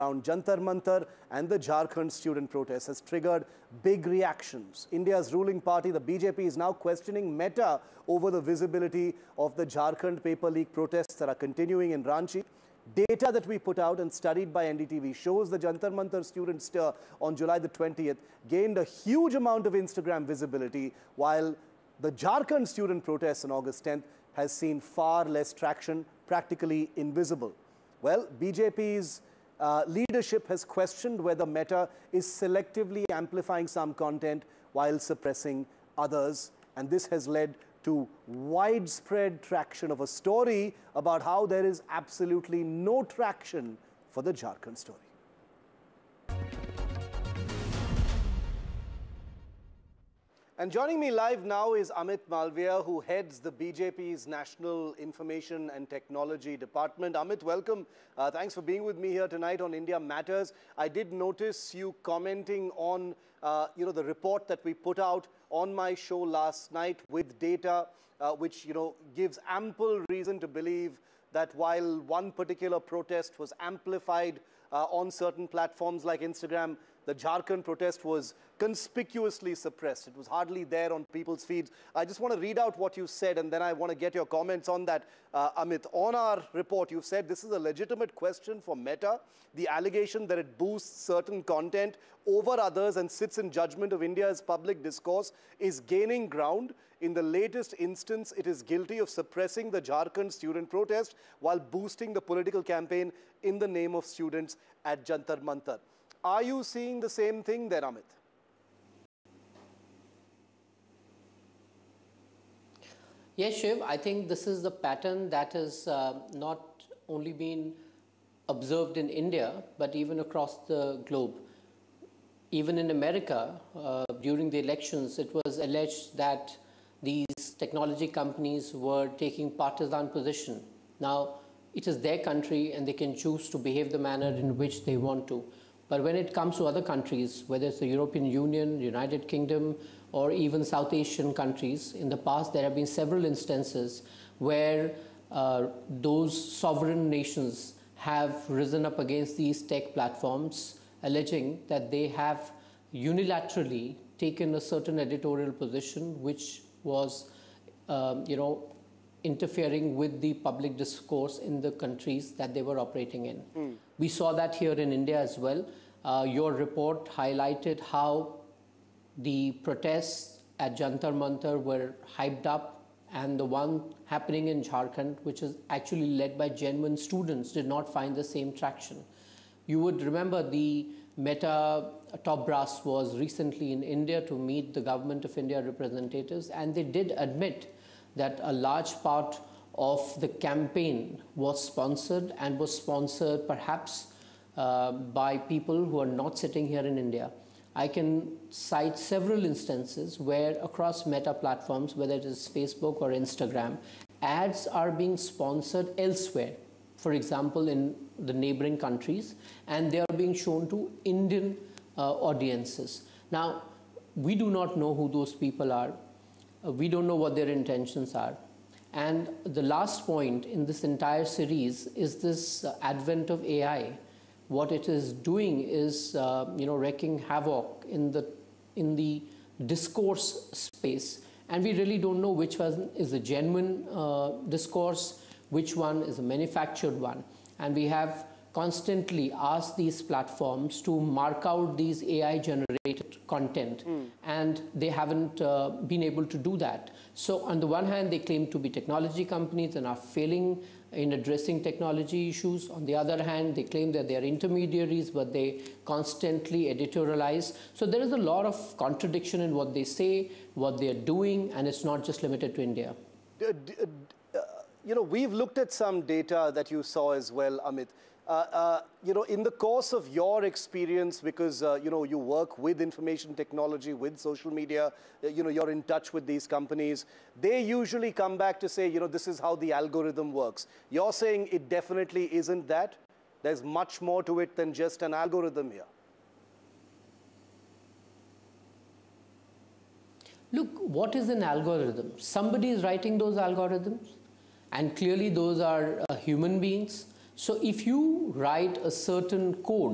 around Jantar Mantar and the Jharkhand student protest has triggered big reactions. India's ruling party, the BJP, is now questioning Meta over the visibility of the Jharkhand paper leak protests that are continuing in Ranchi. Data that we put out and studied by NDTV shows the Jantar Mantar student stir on July the 20th gained a huge amount of Instagram visibility, while the Jharkhand student protest on August 10th has seen far less traction, practically invisible. Well, BJP's leadership has questioned whether Meta is selectively amplifying some content while suppressing others, and this has led to widespread traction of a story about how there is absolutely no traction for the Jharkhand story. And joining me live now is Amit Malviya, who heads the BJP's National Information and Technology Department. Amit, welcome. Thanks for being with me here tonight on India Matters. I did notice you commenting on, the report that we put out on my show last night with data, which, gives ample reason to believe that while one particular protest was amplified on certain platforms like Instagram, the Jharkhand protest was conspicuously suppressed. It was hardly there on people's feeds. I just want to read out what you said, and then I want to get your comments on that, Amit. On our report, you've said this is a legitimate question for Meta. The allegation that it boosts certain content over others and sits in judgment of India's public discourse is gaining ground. In the latest instance, it is guilty of suppressing the Jharkhand student protest while boosting the political campaign in the name of students at Jantar Mantar. Are you seeing the same thing there, Amit? Yes, Shiv, I think this is the pattern that has not only been observed in India, but even across the globe. Even in America, during the elections, it was alleged that these technology companies were taking partisan position. Now, it is their country and they can choose to behave the manner in which they want to. But when it comes to other countries, whether it's the European Union, United Kingdom, or even South Asian countries, in the past there have been several instances where those sovereign nations have risen up against these tech platforms, alleging that they have unilaterally taken a certain editorial position which was, interfering with the public discourse in the countries that they were operating in. We saw that here in India as well. Your report highlighted how the protests at Jantar Mantar were hyped up, and the one happening in Jharkhand, which is actually led by genuine students, did not find the same traction. You would remember the Meta top brass was recently in India to meet the Government of India representatives, and they did admit that a large part of the campaign was sponsored, and was sponsored perhaps by people who are not sitting here in India. I can cite several instances where across Meta platforms, whether it is Facebook or Instagram, ads are being sponsored elsewhere. For example, in the neighboring countries, and they are being shown to Indian audiences. Now, we do not know who those people are. We don't know what their intentions are. And the last point in this entire series is this advent of AI. What it is doing is, wreaking havoc in the discourse space. And we really don't know which one is a genuine discourse, which one is a manufactured one. And we have constantly asked these platforms to mark out these AI-generated content, and they haven't been able to do that. So on the one hand, they claim to be technology companies and are failing in addressing technology issues. On the other hand, they claim that they are intermediaries, but they constantly editorialize. So there is a lot of contradiction in what they say, what they are doing, and it's not just limited to India. We've looked at some data that you saw as well, Amit. In the course of your experience, because, you work with information technology, with social media, you're in touch with these companies, they usually come back to say, this is how the algorithm works. You're saying it definitely isn't that? There's much more to it than just an algorithm here. Look, what is an algorithm? Somebody is writing those algorithms, and clearly those are human beings. So if you write a certain code